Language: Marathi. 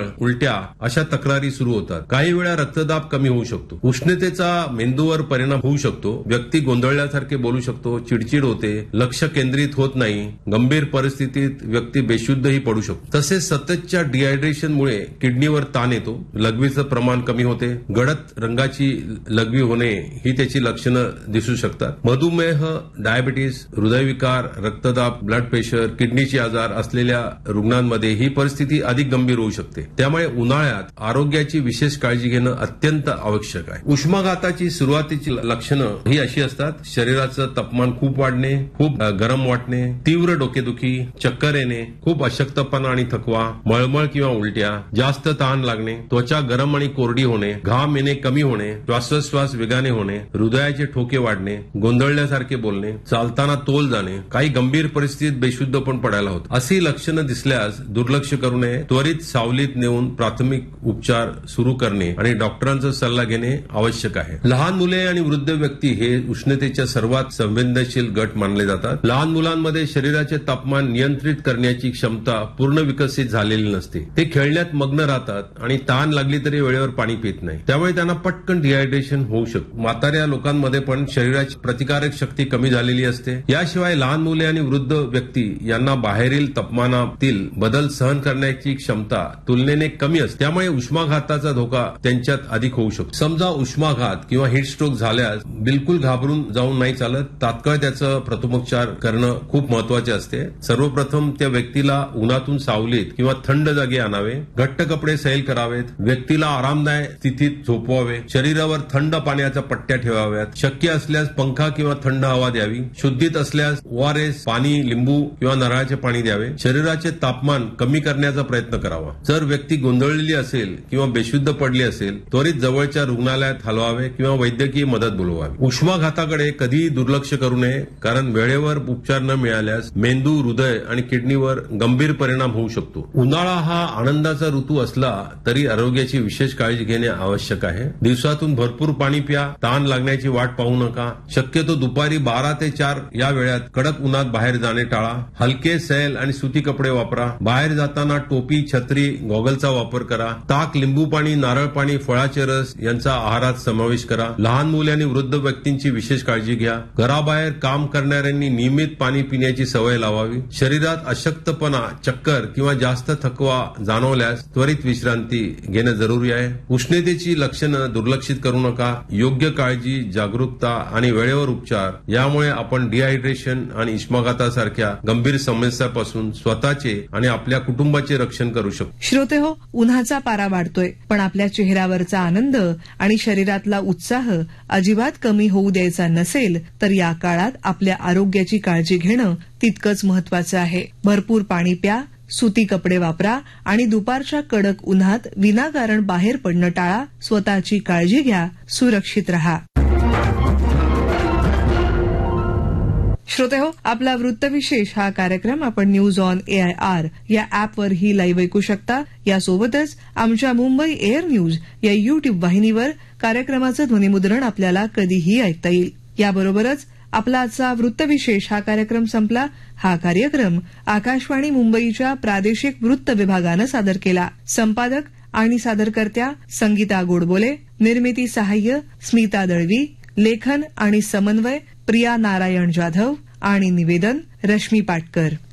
मळमळ, उलट्या अशा तक्रारी सुरू होतात. काही वेळा रक्तदाब कमी होऊ शकतो. उष्णतेचा मेंदूवर परिणाम होऊ शकतो. व्यक्ती गोंधळल्यासारखे बोलू शकतो, चिडचिड होते, लक्ष केंद्रित होत नाही. गंभीर परिस्थितीत व्यक्ती बेशुद्धही पडू शकतो. तसेच सततच्या डिहायड्रेशनमुळे किडनीवर ताण येतो, लघवीचं प्रमाण कमी होते, गडद रंगाची लघवी होणे ही त्याची लक्षणं दिसू शकतात. मधुमेह, डायबिटीस, हृदयविकार, रक्तदाब, ब्लड प्रेशर, किडनीचे आजार असलेल्या रुग्णांमध्ये ही परिस्थिती अधिक गंभीर होऊ शकते. त्यामुळे उन्हाळ्यात आरोग्याची विशेष काळजी घेणं अत्यंत आवश्यक आहे. उष्माघाताची सुरुवातीची लक्षणं ही अशी असतात: शरीराचं तापमान खूप वाढणे, खूप गरम वाटणे, तीव्र डोकेदुखी, चक्कर येणे, खूप अशक्तपणा आणि थकवा, मळमळ किंवा उलट्या, जास्त ताण लागणे, त्वचा गरम आणि कोरडी होणे, घाम येणे कमी होणे, श्वासोच्छ्वास वेगाने होणे, हृदयाचे ठोके वाढणे, गोंधळल्यासारखे बोलणे, चालताना तोल जाणे, काही गंभीर परिस्थितीत बेशुद्ध पण पडायला होतं. अशी लक्षणं दिसल्यास दुर्लक्ष करू नये. त्वरित सावलीत नेऊन प्राथमिक उपचार सुरू करणे आणि डॉक्टरांचा सल्ला घेणे आवश्यक आहे. लहान मुले आणि वृद्ध व्यक्ती हे उष्णतेच्या सर्वात संवेदनशील गट मानले जातात. लहान मुलांमध्ये शरीराचे तापमान नियंत्रित करण्याची क्षमता पूर्ण विकसित झालेली नसते. ते खेळण्यात मग्न राहतात आणि तहान लागली तरी वेळेवर पाणी पित नाही. त्यामुळे त्यांना पटकन डिहायड्रेशन होऊ शकतं. म्हाताऱ्या लोकांमध्ये पण शरीराची प्रतिकारक शक्ती कमी झालेली असते. याशिवाय लहान मुले आणि वृद्ध व्यक्ती यांना बाहेरील तापमानातील बदल सहन करण्याची क्षमता तुलनेने कमी असते. त्यामुळे उष्माघाताचा धोका त्यांच्यात अधिक होऊ शकतो. समजा उष्माघात किंवा हीट स्ट्रोक झाल्यास बिलकुल घाबरून जाऊन नाही चालत. तात्काळ त्याचं प्रथमोपचार करणं खूप महत्वाचे असते. सर्वप्रथम त्या व्यक्तीला उन्हातून सावलीत किंवा थंड जागी आणावे, घट्ट कपडे सैल करावेत, व्यक्तीला आरामदायक स्थितीत झोपवावे, शरीरावर थंड पाण्याच्या पट्ट्या ठेवाव्यात, शक्य असल्यास पंखा किंवा थंड हवा द्यावी, शुद्धीत असल्यास ORS, पाणी, लिंबू किंवा नारळाचे पाणी द्यावे, शरीराचे तापमान कमी करण्याचा प्रयत्न करावा. जर व्यक्ती गोंधळलेली असेल किंवा बेशुद्ध पडली असेल, त्वरित जवळच्या रुग्णालयात हलवावे किंवा वैद्यकीय मदत बोलवावी. उष्माघाताकडे कधीही दुर्लक्ष करू नये, कारण वेळेवर उपचार न मिळाल्यास मेंदू, हृदय आणि किडनीवर गंभीर परिणाम होऊ शकतो. उन्हाळा हा आनंदाचा ऋतू असला तरी आरोग्याची विशेष काळजी घेणे आवश्यक आहे. दिवसातून भरपूर पाणी प्या, ताण लागण्याची वाट पाहू नका. शक्यतो दुपारी 12 ते 4 या वेळात कडक उन्हात बाहेर जाणे टाळा. हलके सैल आणि सुती कपडे वापरा. बाहेर जाताना टोपी, छत्री, गॉगलचा वापर करा. ताक, लिंबू पाणी, नारळ पाणी, फळाचे रस यांचा आहारात समावेश करा. लहान मुले आणि वृद्ध व्यक्तींची विशेष काळजी घ्या. घराबाहेर काम करणाऱ्यांनी नियमित पाणी पिण्याची सवय लावावी. शरीरात अशक्तपणा, चक्कर किंवा जास्त थकवा जाणवल्यास त्वरित विश्रांती घेणं जरुरी आहे. उष्णतेची लक्षणं दुर्लक्षित करू नका. योग्य काळजी, जागरूकता आणि वेळेवर उपचार यामुळे आपण डिहायड्रेशन आणि उष्माघातासारख्या गंभीर समस्यापासून स्वतःचे आणि आपल्या कुटुंबाचे रक्षण करू शकतो. श्रोते हो, उन्हाचा पारा वाढतोय, पण आपल्या चेहऱ्यावरचा आनंद आणि शरीरातला उत्साह अजिबात कमी होऊ द्यायचा नसेल तर या काळात आपल्या आरोग्याची काळजी घेणं तितकंच महत्वाचं आहे. भरपूर पाणी प्या, सुती कपडे वापरा आणि दुपारच्या कडक उन्हात विनाकारण बाहेर पडणं टाळा. स्वतःची काळजी घ्या, सुरक्षित रहा. श्रोते हो, आपला वृत्तविशेष हा कार्यक्रम आपण न्यूज ऑन AIR या ॲपवरही लाईव्ह ऐकू शकता. यासोबतच आमच्या मुंबई एअर न्यूज या YouTube वाहिनीवर कार्यक्रमाचं ध्वनिमुद्रण आपल्याला कधीही ऐकता येईल. याबरोबरच आपला आजचा वृत्तविशेष हा कार्यक्रम संपला. हा कार्यक्रम आकाशवाणी मुंबईच्या प्रादेशिक वृत्त विभागानं सादर केला. संपादक आणि सादरकर्त्या संगीता गोडबोले, निर्मिती सहाय्य स्मिता दळवी, लेखन आणि समन्वय प्रिया नारायण जाधव आणि निवेदन रश्मी पाटकर.